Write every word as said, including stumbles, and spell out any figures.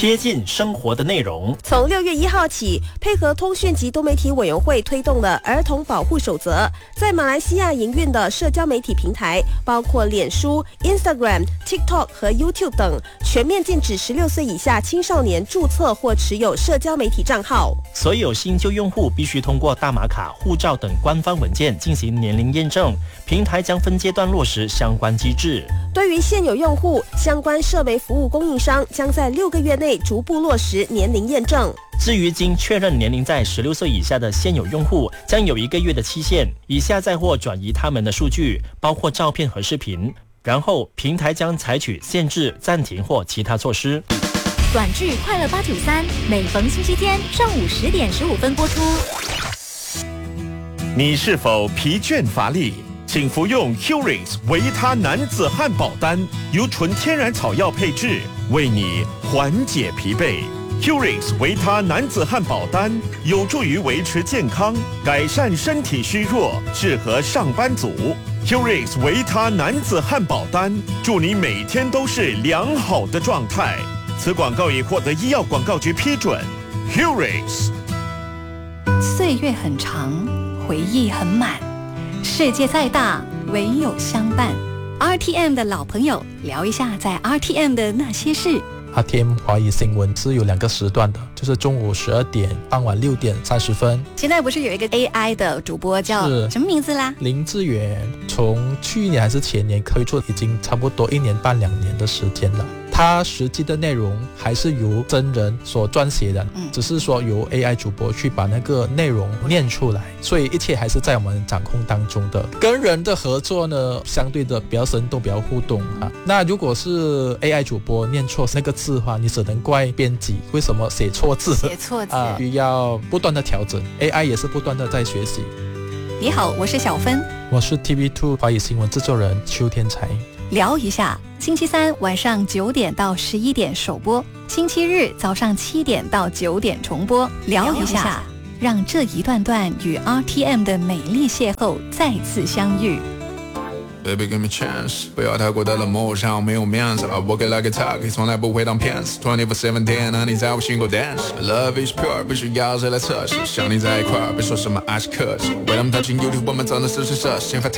贴近生活的内容。 从六月一号起，配合通讯及多媒体委员会推动了儿童保护守则，在马来西亚营运的社交媒体平台，包括脸书、Instagram、TikTok 和 YouTube 等，全面禁止十六岁以下青少年注册或持有社交媒体账号。 所有新旧用户必须通过大马卡、护照等官方文件进行年龄验证，平台将分阶段落实相关机制。 对于现有用户，相关社媒服务供应商将在六个月内逐步落实年龄验证。 至于经确认年龄在十六岁以下的现有用户，将有一个月的期限，以下载或转移他们的数据，包括照片和视频，然后平台将采取限制、暂停或其他措施。 短剧《快乐八九三》每逢星期天上午十点十五分播出。 你是否疲倦乏力？请服用 Curings 维他男子汉堡丹，由纯天然草药配制，为你缓解疲惫。Curings 维他男子汉堡丹有助于维持健康，改善身体虚弱，适合上班族。Curings 维他男子汉堡丹，祝你每天都是良好的状态。此广告已获得医药广告局批准。Curings。 岁月很长，回忆很满，世界再大，唯有相伴。R T M 的老朋友，聊一下在 R T M 的那些事。 R T M 华语新闻是有两个时段的，就是中午十二点、傍晚六点三十分。 现在不是有一个 A I 的主播叫什么名字啦？ 林志远，从去年还是前年推出，已经差不多一年半两年的时间了。它实际的内容还是由真人所撰写的，嗯、只是说由 A I 主播去把那个内容念出来，所以一切还是在我们掌控当中的。跟人的合作呢，相对的比较生动，比较互动啊。那如果是 A I 主播念错那个字的话，你只能怪编辑为什么写错字， 写错字啊，需要不断的调整。A I 也是不断的在学习。 你好，我是小芬， 我是 T V 二 华语新闻制作人邱天才。 聊一下，星期三晚上九点到十一点首播，星期日早上七点到九点重播。聊一下，让这一段段与 R T M 的美丽邂逅再次相遇。 Baby give me chance， 不要太过的冷漠，像没有面子。我给了个 tag， 从来不会当骗子。twenty four seven 天啊，你在我心口 dance。Love is pure， 不需要谁来测试。想你在一块，别说什么爱是克制。为他们踏进 YouTube， 我们真的是是奢侈。